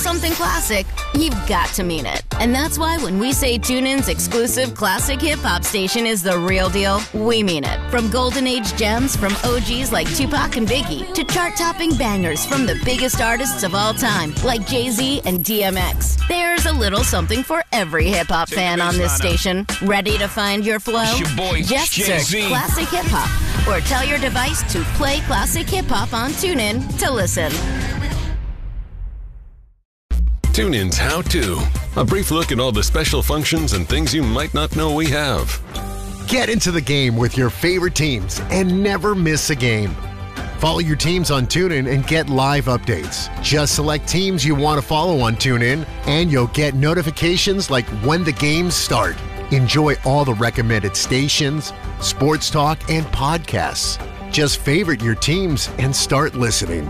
something classic, you've got to mean it. And that's why when we say TuneIn's exclusive classic hip-hop station is the real deal, we mean it. From golden age gems from OGs like Tupac and Biggie to chart-topping bangers from the biggest artists of all time like Jay-Z and DMX. There's a little something for every hip-hop fan on this station. Ready to find your flow? Just search Classic Hip Hop or tell your device to play Classic Hip Hop on TuneIn to listen. TuneIn's How To. A brief look at all the special functions and things you might not know we have. Get into the game with your favorite teams and never miss a game. Follow your teams on TuneIn and get live updates. Just select teams you want to follow on TuneIn, and you'll get notifications like when the games start. Enjoy all the recommended stations, sports talk, and podcasts. Just favorite your teams and start listening.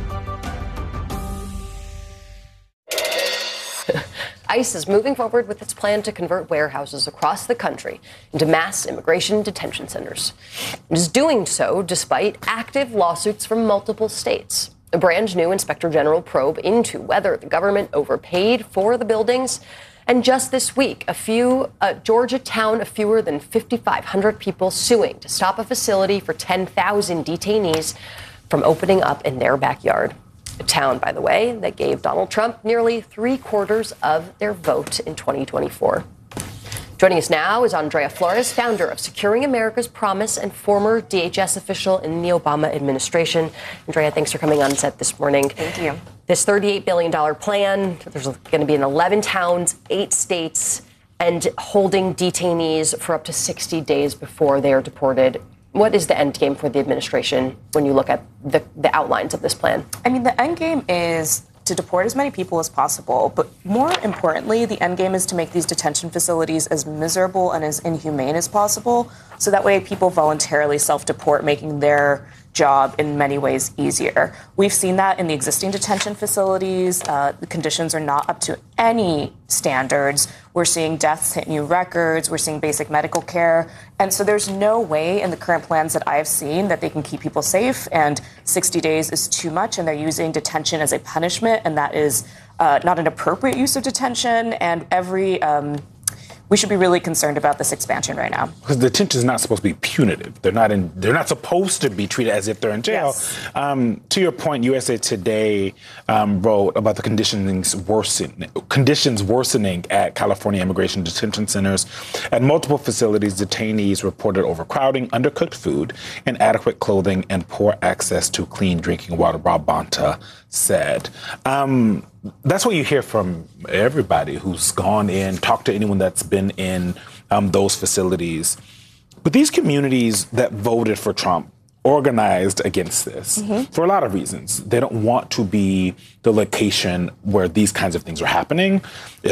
ICE is moving forward with its plan to convert warehouses across the country into mass immigration detention centers. It is doing so despite active lawsuits from multiple states. A brand new Inspector General probe into whether the government overpaid for the buildings. And just this week, a Georgia town of fewer than 5,500 people suing to stop a facility for 10,000 detainees from opening up in their backyard. A town, by the way, that gave Donald Trump nearly 3/4 of their vote in 2024. Joining us now is Andrea Flores, founder of Securing America's Promise and former DHS official in the Obama administration. Andrea, thanks for coming on set this morning. Thank you. This $38 billion plan, there's going to be in 11 towns, 8 states, and holding detainees for up to 60 days before they are deported. What is the end game for the administration when you look at the outlines of this plan? I mean, the end game is to deport as many people as possible. But more importantly, the end game is to make these detention facilities as miserable and as inhumane as possible. So that way people voluntarily self-deport, making their job in many ways easier. We've seen that in the existing detention facilities. The conditions are not up to any standards. We're seeing deaths hit new records. We're seeing basic medical care. And so there's no way in the current plans that I've seen that they can keep people safe. And 60 days is too much. And they're using detention as a punishment. And that is not an appropriate use of detention. And we should be really concerned about this expansion right now. Because detention is not supposed to be punitive. They're not supposed to be treated as if they're in jail. Yes. To your point, USA Today wrote about the conditions worsening at California immigration detention centers. At multiple facilities, detainees reported overcrowding, undercooked food, inadequate clothing, and poor access to clean drinking water, Rob Bonta said. That's what you hear from everybody who's gone in, talked to anyone that's been in those facilities. But these communities that voted for Trump organized against this for a lot of reasons. They don't want to be the location where these kinds of things are happening. They're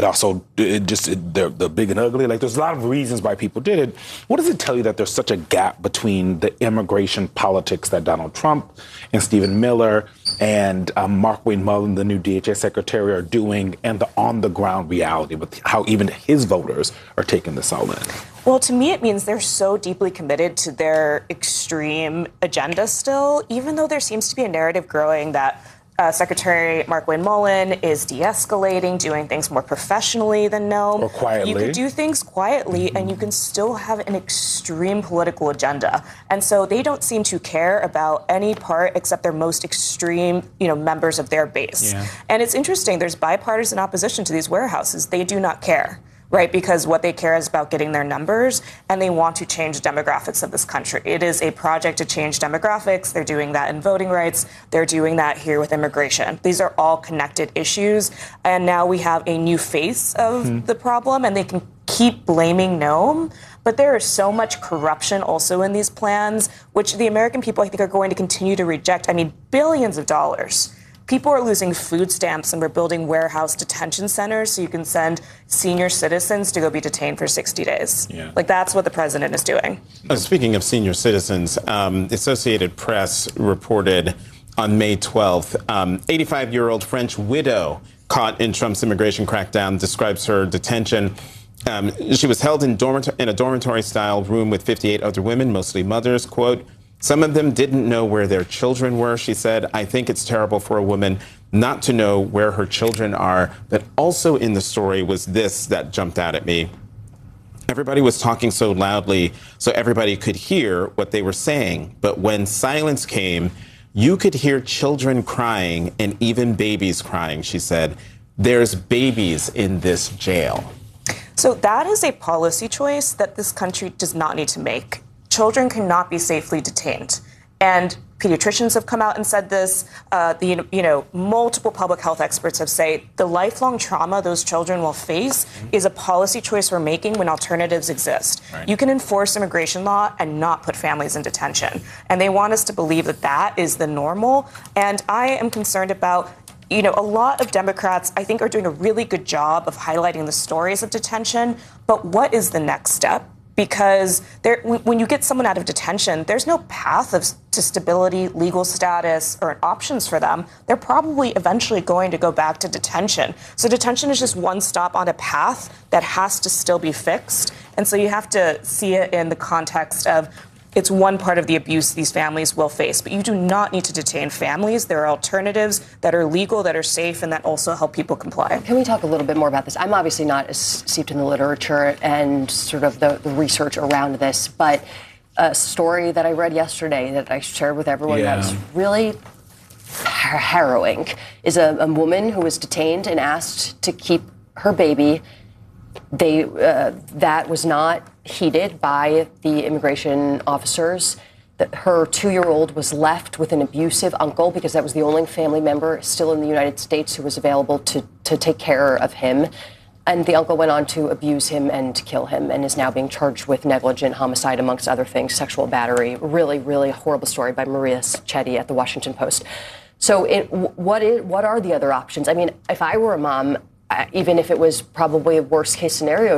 the big and ugly. Like, there's a lot of reasons why people did it. What does it tell you that there's such a gap between the immigration politics that Donald Trump and Stephen Miller and Markwayne Mullin, the new DHS secretary, are doing, and the on-the-ground reality with how even his voters are taking this all in? Well, to me, it means they're so deeply committed to their extreme agenda still, even though there seems to be a narrative growing that Secretary Markwayne Mullin is de-escalating, doing things more professionally than Noam. Or quietly. You could do things quietly, and you can still have an extreme political agenda. And so they don't seem to care about any part except their most extreme, members of their base. Yeah. And it's interesting. There's bipartisan opposition to these warehouses. They do not care. Right, because what they care is about getting their numbers, and they want to change the demographics of this country. It is a project to change demographics. They're doing that in voting rights. They're doing that here with immigration. These are all connected issues, and now we have a new face of the problem, and they can keep blaming Noam. But there is so much corruption also in these plans, which the American people, I think, are going to continue to reject. I mean, billions of dollars. People are losing food stamps, and we're building warehouse detention centers so you can send senior citizens to go be detained for 60 days. Yeah. Like, that's what the president is doing. Speaking of senior citizens, Associated Press reported on May 12th, 85-year-old French widow caught in Trump's immigration crackdown describes her detention. She was held in a dormitory-style room with 58 other women, mostly mothers, quote, "Some of them didn't know where their children were," she said. "I think it's terrible for a woman not to know where her children are. But also in the story was this that jumped out at me. Everybody was talking so loudly so everybody could hear what they were saying. But when silence came, you could hear children crying and even babies crying, she said. There's babies in this jail. So that is a policy choice that this country does not need to make. Children cannot be safely detained. And pediatricians have come out and said this. Multiple public health experts have said the lifelong trauma those children will face is a policy choice we're making when alternatives exist. Right. You can enforce immigration law and not put families in detention. And they want us to believe that that is the normal. And I am concerned about, a lot of Democrats, I think, are doing a really good job of highlighting the stories of detention. But what is the next step? Because when you get someone out of detention, there's no path to stability, legal status, or options for them. They're probably eventually going to go back to detention. So detention is just one stop on a path that has to still be fixed. And so you have to see it in the context of it's one part of the abuse these families will face. But you do not need to detain families. There are alternatives that are legal, that are safe, and that also help people comply. Can we talk a little bit more about this? I'm obviously not as steeped in the literature and sort of the research around this, but a story that I read yesterday that I shared with everyone that was really harrowing is a woman who was detained and asked to keep her baby. That was not heeded by the immigration officers. That her 2-year-old was left with an abusive uncle because that was the only family member still in the United States who was available to take care of him. And the uncle went on to abuse him and kill him and is now being charged with negligent homicide, amongst other things, sexual battery. Really, really horrible story by Maria Chetty at the Washington Post. So what are the other options? I mean, if I were a mom, even if it was probably a worst case scenario,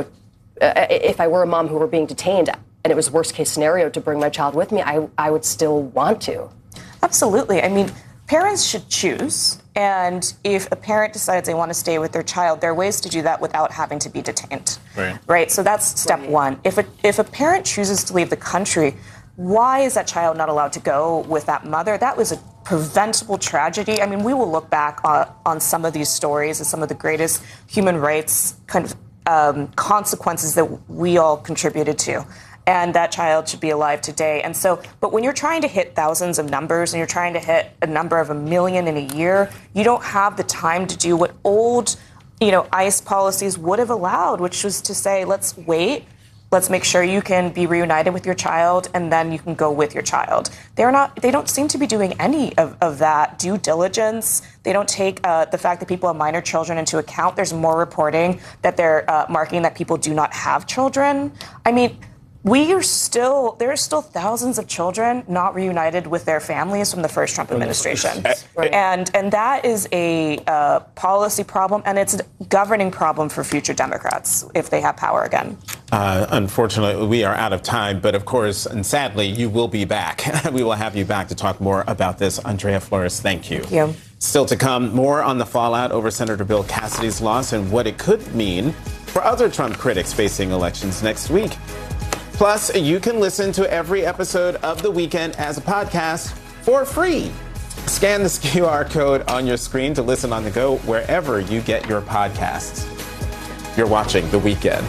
if I were a mom who were being detained and it was worst case scenario to bring my child with me, I would still want to. Absolutely. I mean, parents should choose. And if a parent decides they want to stay with their child, there are ways to do that without having to be detained. Right? So that's step one. If a parent chooses to leave the country, why is that child not allowed to go with that mother? That was a preventable tragedy. I mean, we will look back on some of these stories as some of the greatest human rights kind of consequences that we all contributed to. And that child should be alive today. And so, but when you're trying to hit thousands of numbers and you're trying to hit a number of 1 million in a year, you don't have the time to do what old, ICE policies would have allowed, which was to say, let's wait. Let's make sure you can be reunited with your child, and then you can go with your child. They don't seem to be doing any of that due diligence. They don't take the fact that people have minor children into account. There's more reporting that they're marking that people do not have children. I mean, there are still thousands of children not reunited with their families from the first Trump administration. Right. And that is a policy problem, and it's a governing problem for future Democrats if they have power again. Unfortunately, we are out of time, but of course, and sadly, you will be back. We will have you back to talk more about this. Andrea Flores, thank you. Thank you. Still to come, more on the fallout over Senator Bill Cassidy's loss and what it could mean for other Trump critics facing elections next week. Plus, you can listen to every episode of The Weekend as a podcast for free. Scan this QR code on your screen to listen on the go wherever you get your podcasts. You're watching The Weekend.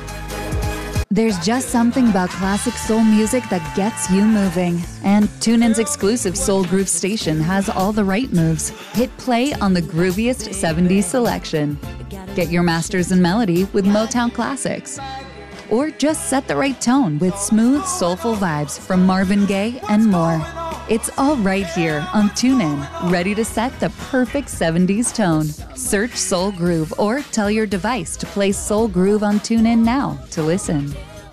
There's just something about classic soul music that gets you moving. And TuneIn's exclusive Soul Groove station has all the right moves. Hit play on the grooviest 70s selection. Get your masters in melody with Motown classics. Or just set the right tone with smooth, soulful vibes from Marvin Gaye and more. It's all right here on TuneIn, ready to set the perfect 70s tone. Search Soul Groove or tell your device to play Soul Groove on TuneIn now to listen.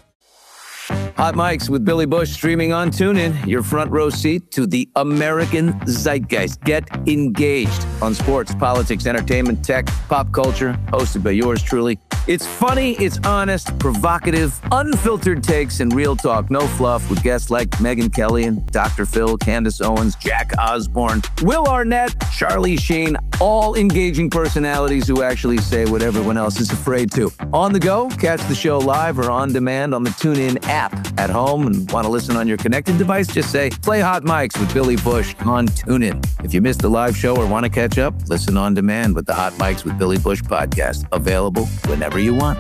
Hot Mics with Billy Bush streaming on TuneIn, your front row seat to the American zeitgeist. Get engaged on sports, politics, entertainment, tech, pop culture, hosted by yours truly. It's funny, it's honest, provocative, unfiltered takes, and real talk. No fluff with guests like Megyn Kelly and Dr. Phil, Candace Owens, Jack Osborne, Will Arnett, Charlie Sheen, all engaging personalities who actually say what everyone else is afraid to. On the go, catch the show live or on demand on the TuneIn app. At home and want to listen on your connected device, just say, play Hot Mics with Billy Bush on TuneIn. If you missed the live show or want to catch up, listen on demand with the Hot Mics with Billy Bush podcast. Available whenever you want.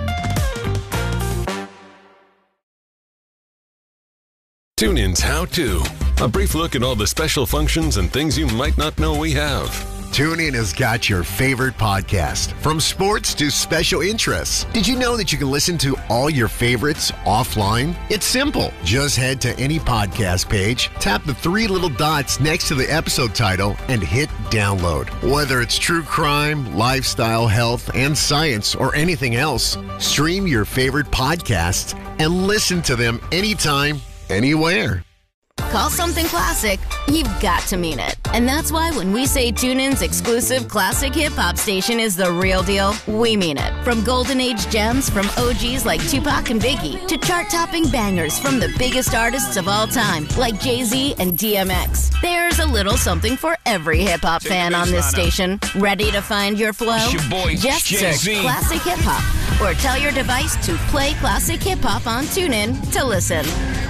TuneIn's How To. A brief look at all the special functions and things you might not know we have. TuneIn has got your favorite podcast, from sports to special interests. Did you know that you can listen to all your favorites offline? It's simple. Just head to any podcast page, tap the three little dots next to the episode title, and hit download. Whether it's true crime, lifestyle, health, and science, or anything else, stream your favorite podcasts and listen to them anytime, anywhere. Call something classic, you've got to mean it. And that's why when we say TuneIn's exclusive classic hip-hop station is the real deal, we mean it. From golden age gems from OGs like Tupac and Biggie to chart-topping bangers from the biggest artists of all time like Jay-Z and DMX. There's a little something for every hip-hop fan on this station. Ready to find your flow? It's your boy, just Jay-Z. search classic hip-hop or tell your device to play classic hip-hop on TuneIn to listen.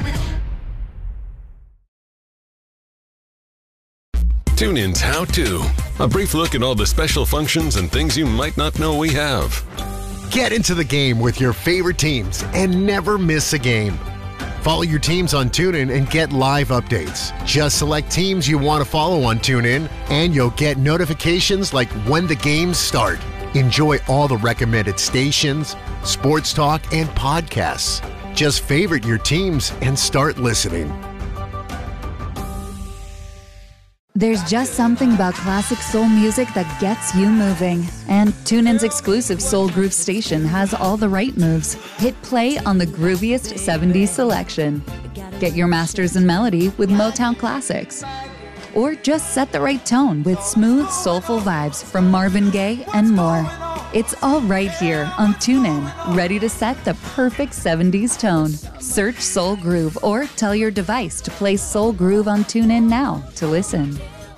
TuneIn's How To. A brief look at all the special functions and things you might not know we have. Get into the game with your favorite teams and never miss a game. Follow your teams on TuneIn and get live updates. Just select teams you want to follow on TuneIn, and you'll get notifications like when the games start. Enjoy all the recommended stations, sports talk, and podcasts. Just favorite your teams and start listening. There's just something about classic soul music that gets you moving. And TuneIn's exclusive Soul Groove station has all the right moves. Hit play on the grooviest 70s selection. Get your masters in melody with Motown classics. Or just set the right tone with smooth, soulful vibes from Marvin Gaye and more. It's all right here on TuneIn, ready to set the perfect 70s tone. Search Soul Groove or tell your device to play Soul Groove on TuneIn now to listen.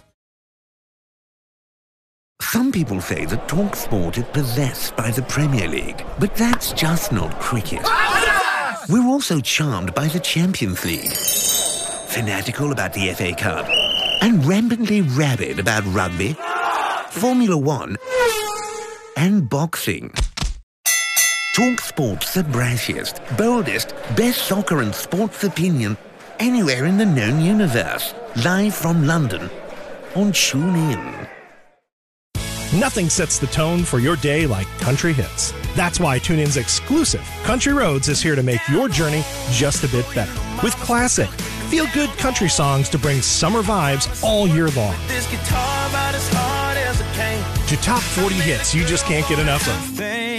Some people say that TalkSport is possessed by the Premier League, but that's just not cricket. We're also charmed by the Champions League, fanatical about the FA Cup, and rampantly rabid about rugby, Formula One, and boxing. TalkSport's the brashiest, boldest, best soccer and sports opinion anywhere in the known universe. Live from London on TuneIn. Nothing sets the tone for your day like country hits. That's why TuneIn's exclusive Country Roads is here to make your journey just a bit better. With classic, feel-good country songs to bring summer vibes all year long. To top 40 hits you just can't get enough of.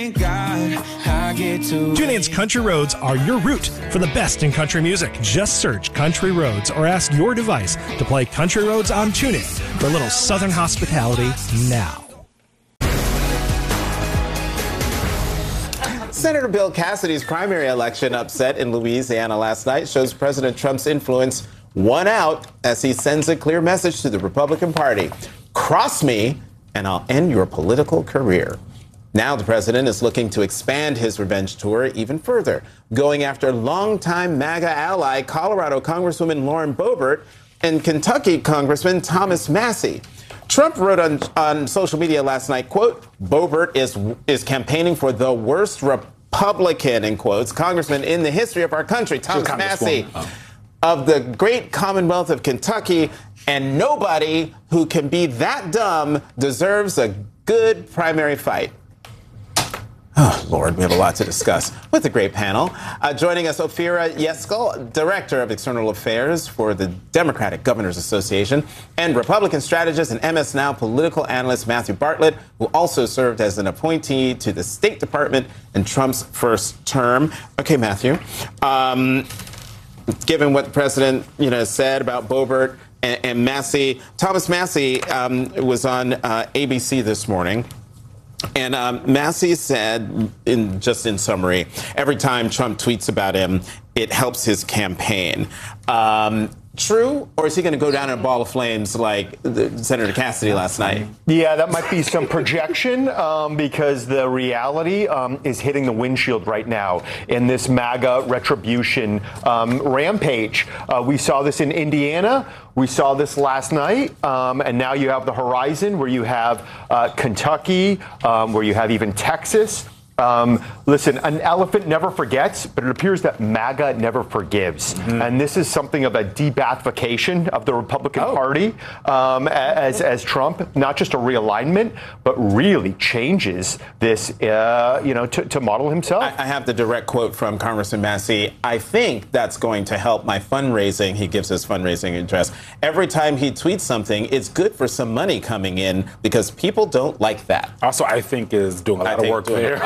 TuneIn's Country Roads are your route for the best in country music. Just search Country Roads or ask your device to play Country Roads on TuneIn for a little southern hospitality now. Senator Bill Cassidy's primary election upset in Louisiana last night shows President Trump's influence won out as he sends a clear message to the Republican Party. Cross me and I'll end your political career. Now the president is looking to expand his revenge tour even further, going after longtime MAGA ally Colorado Congresswoman Lauren Boebert and Kentucky Congressman Thomas Massie. Trump wrote on social media last night, quote, Boebert is campaigning for the worst Republican, in quotes, congressman in the history of our country, Thomas Massie, of the great Commonwealth of Kentucky, and nobody who can be that dumb deserves a good primary fight. Oh, Lord, we have a lot to discuss with the great panel. Joining us, Ophira Yeskel, Director of External Affairs for the Democratic Governors Association, and Republican strategist and MS Now political analyst Matthew Bartlett, who also served as an appointee to the State Department in Trump's first term. Okay, Matthew, given what the president said about Boebert and Massie, Thomas Massie was on ABC this morning. And Massey said, in summary, every time Trump tweets about him, it helps his campaign. True, or is he going to go down in a ball of flames like Senator Cassidy last night? Yeah, that might be some projection because the reality is hitting the windshield right now in this MAGA retribution rampage. We saw this in Indiana. We saw this last night, and now you have the horizon where you have Kentucky, where you have even Texas. Listen, an elephant never forgets, but it appears that MAGA never forgives. And this is something of a de-Bathification of the Republican Party as Trump, not just a realignment, but really changes this, to model himself. I have the direct quote from Congressman Massey. I think that's going to help my fundraising. He gives his fundraising address. Every time he tweets something, it's good for some money coming in because people don't like that. Also, I think is doing a lot of work there.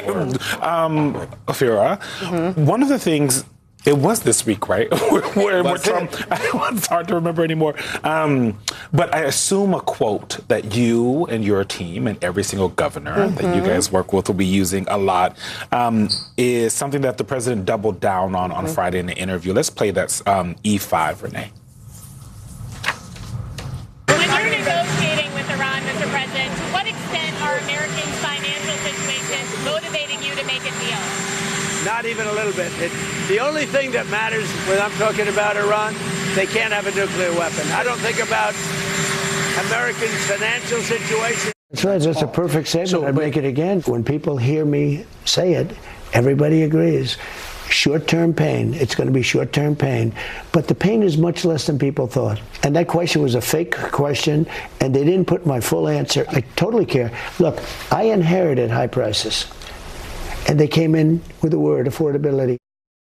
Ophira, one of the things, it was this week, right? where Trump, it's hard to remember anymore. But I assume a quote that you and your team and every single governor that you guys work with will be using a lot is something that the president doubled down on Friday in the interview. Let's play that E5, Renee. When you're negotiating with Iran, Mr. President, to what extent are Americans' financial situations motivating you to make a deal? Not even a little bit. The only thing that matters when I'm talking about Iran, they can't have a nuclear weapon. I don't think about Americans' financial situation. That's right. That's a perfect statement. I'd make it again. When people hear me say it, everybody agrees. Short-term pain. It's going to be short-term pain. But the pain is much less than people thought. And that question was a fake question, and they didn't put my full answer. I totally care. Look, I inherited high prices, and they came in with the word affordability.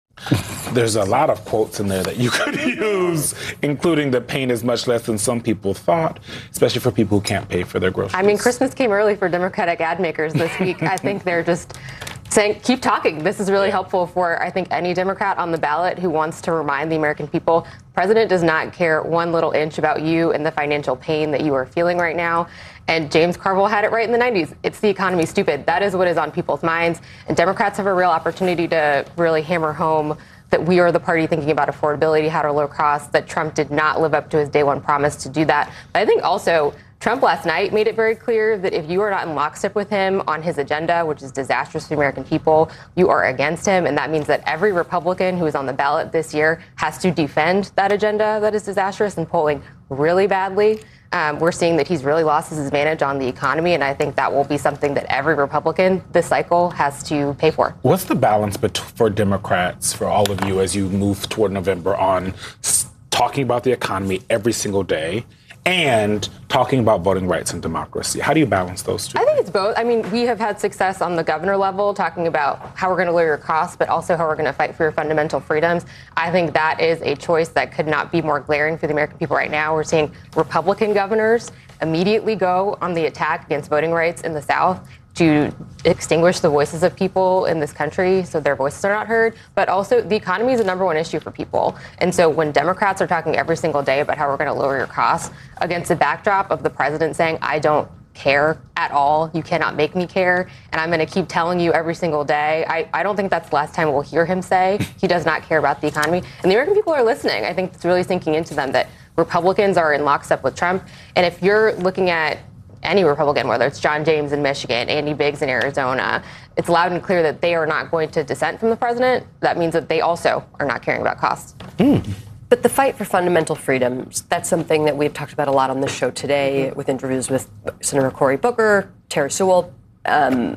There's a lot of quotes in there that you could use, including that pain is much less than some people thought, especially for people who can't pay for their groceries. I mean, Christmas came early for Democratic ad makers this week. I think they're just saying, keep talking. This is really helpful for, I think, any Democrat on the ballot who wants to remind the American people, the president does not care one little inch about you and the financial pain that you are feeling right now. And James Carville had it right in the 90s. It's the economy, stupid. That is what is on people's minds. And Democrats have a real opportunity to really hammer home that we are the party thinking about affordability, how to lower costs, that Trump did not live up to his day one promise to do that. But I think also Trump last night made it very clear that if you are not in lockstep with him on his agenda, which is disastrous for the American people, you are against him. And that means that every Republican who is on the ballot this year has to defend that agenda that is disastrous and polling really badly. We're seeing that he's really lost his advantage on the economy, and I think that will be something that every Republican this cycle has to pay for. What's the balance for Democrats, for all of you, as you move toward November on talking about the economy every single day and talking about voting rights and democracy? How do you balance those two? I think it's both. I mean, we have had success on the governor level talking about how we're going to lower your costs, but also how we're going to fight for your fundamental freedoms. I think that is a choice that could not be more glaring for the American people right now. We're seeing Republican governors immediately go on the attack against voting rights in the South to extinguish the voices of people in this country so their voices are not heard. But also, the economy is the number one issue for people. And so when Democrats are talking every single day about how we're going to lower your costs against the backdrop of the president saying, I don't care at all, you cannot make me care, and I'm going to keep telling you every single day, I don't think that's the last time we'll hear him say he does not care about the economy. And the American people are listening. I think it's really sinking into them that Republicans are in lockstep with Trump. And if you're looking at any Republican, whether it's John James in Michigan, Andy Biggs in Arizona, it's loud and clear that they are not going to dissent from the president. That means that they also are not caring about costs. But the fight for fundamental freedoms, that's something that we've talked about a lot on this show today with interviews with Senator Cory Booker, Terry Sewell. And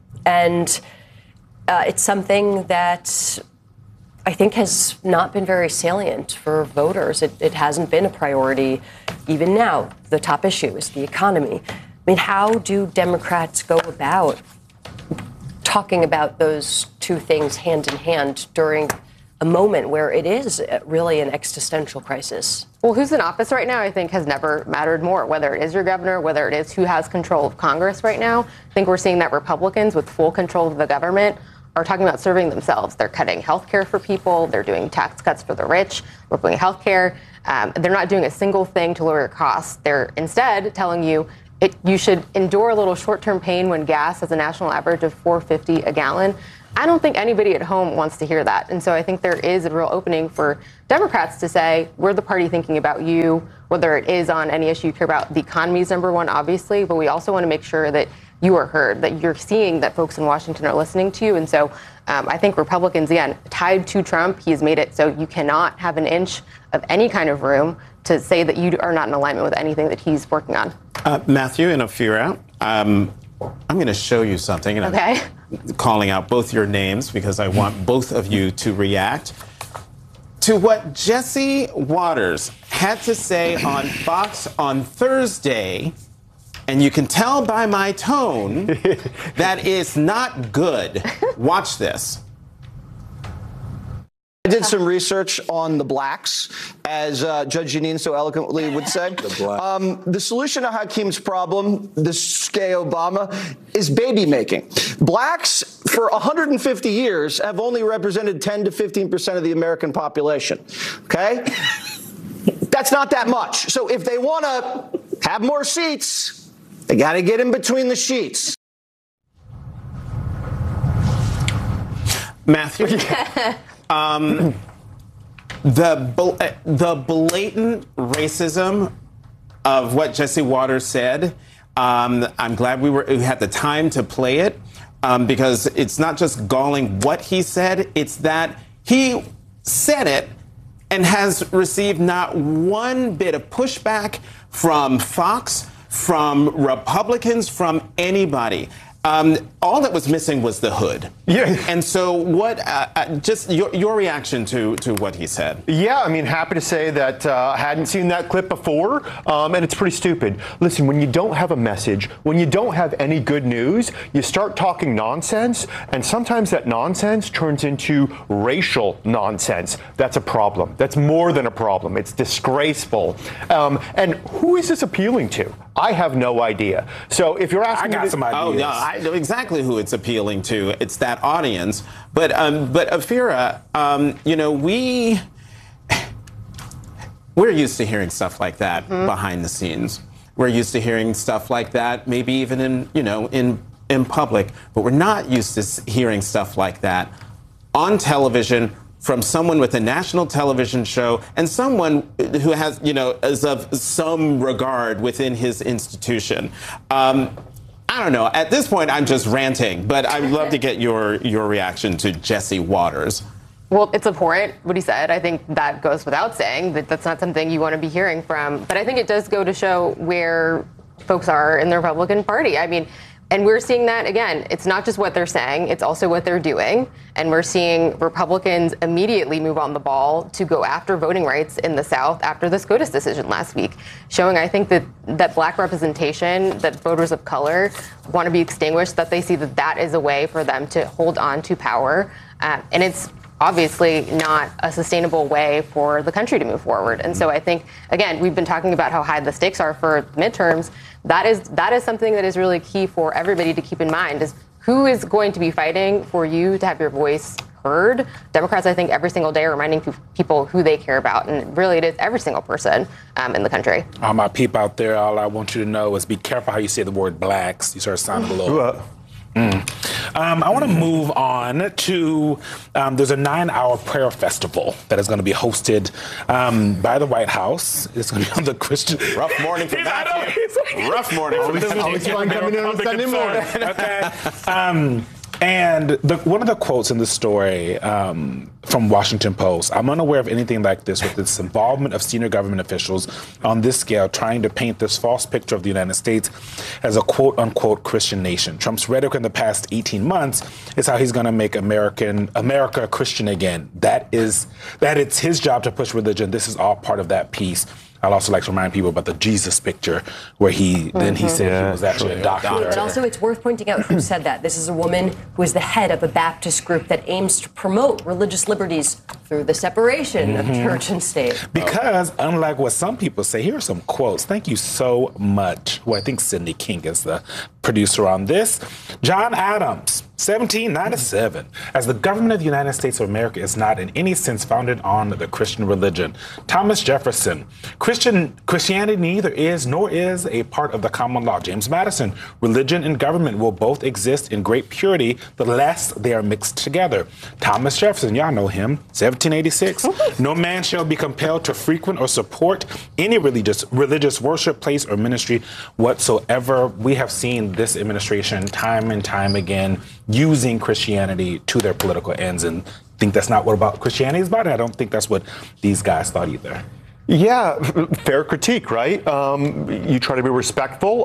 it's something that I think has not been very salient for voters. It hasn't been a priority even now. The top issue is the economy. I mean, how do Democrats go about talking about those two things hand in hand during a moment where it is really an existential crisis? Well, who's in office right now, I think, has never mattered more, whether it is your governor, whether it is who has control of Congress right now. I think we're seeing that Republicans with full control of the government are talking about serving themselves. They're cutting health care for people. They're doing tax cuts for the rich, repealing health care. They're not doing a single thing to lower your costs. They're instead telling you you should endure a little short-term pain when gas has a national average of $4.50 a gallon. I don't think anybody at home wants to hear that. And so I think there is a real opening for Democrats to say, we're the party thinking about you, whether it is on any issue you care about. The economy is number one, obviously, but we also want to make sure that you are heard, that you're seeing that folks in Washington are listening to you. And so I think Republicans, again, tied to Trump, he has made it so you cannot have an inch of any kind of room to say that you are not in alignment with anything that he's working on. Matthew and Ophira, I'm going to show you something. And okay. I'm calling out both your names because I want both of you to react to what Jesse Watters had to say on Fox on Thursday. And you can tell by my tone that is not good. Watch this. I did some research on the blacks, as Judge Jeanine so eloquently would say. The solution to Hakeem's problem, this gay Obama, is baby making. Blacks, for 150 years, have only represented 10 to 15% of the American population. Okay? That's not that much. So if they want to have more seats, they got to get in between the sheets. Matthew? The blatant racism of what Jesse Watters said, I'm glad we had the time to play it, because it's not just galling what he said, it's that he said it and has received not one bit of pushback from Fox, from Republicans, from anybody. All that was missing was the hood. Yeah. And so what, just your reaction to what he said? Yeah, I mean, happy to say that I hadn't seen that clip before, and it's pretty stupid. Listen, when you don't have a message, when you don't have any good news, you start talking nonsense, and sometimes that nonsense turns into racial nonsense. That's a problem. That's more than a problem. It's disgraceful. And who is this appealing to? I have no idea. So if you're asking, I got some ideas. Oh, yeah, I know exactly who it's appealing to. It's that audience. But Ophira, we're used to hearing stuff like that behind the scenes. We're used to hearing stuff like that, maybe even in public. But we're not used to hearing stuff like that on television from someone with a national television show and someone who has, is of some regard within his institution. I don't know. At this point, I'm just ranting, but I'd love to get your reaction to Jesse Watters. Well, it's abhorrent what he said. I think that goes without saying that that's not something you want to be hearing from. But I think it does go to show where folks are in the Republican Party. I mean, and we're seeing that, again, it's not just what they're saying, it's also what they're doing. And we're seeing Republicans immediately move on the ball to go after voting rights in the South after the SCOTUS decision last week, showing, I think, that black representation, that voters of color want to be extinguished, that they see that is a way for them to hold on to power. And it's obviously not a sustainable way for the country to move forward. And so I think, again, we've been talking about how high the stakes are for midterms. That is something that is really key for everybody to keep in mind, is who is going to be fighting for you to have your voice heard. Democrats, I think, every single day are reminding people who they care about. And really, it is every single person in the country. All my people out there, all I want you to know is be careful how you say the word blacks. You start sounding a little... I want to move on to, there's a 9-hour prayer festival that is going to be hosted by the White House. It's going to be on the Christian... Rough morning for Matthew. Rough morning for Matthew. Always fun coming in on Sunday morning. Okay. And one of the quotes in the story from Washington Post, I'm unaware of anything like this with this involvement of senior government officials on this scale trying to paint this false picture of the United States as a quote-unquote Christian nation. Trump's rhetoric in the past 18 months is how he's going to make America Christian again. That it's his job to push religion. This is all part of that piece. I'd also like to remind people about the Jesus picture where he said he was actually a doctor. But also, it's worth pointing out who said that. This is a woman who is the head of a Baptist group that aims to promote religious liberties through the separation of church and state. Because unlike what some people say, here are some quotes. Thank you so much. Well, I think Sydney King is the producer on this. John Adams 1797. As the government of the United States of America is not in any sense founded on the Christian religion. Thomas Jefferson. Christianity neither is nor is a part of the common law. James Madison. Religion and government will both exist in great purity the less they are mixed together. Thomas Jefferson, y'all know him, 1786. No man shall be compelled to frequent or support any religious worship, place, or ministry whatsoever. We have seen this administration time and time again using Christianity to their political ends, and think that's not what about Christianity is about. I don't think that's what these guys thought either. Yeah, fair critique, right? You try to be respectful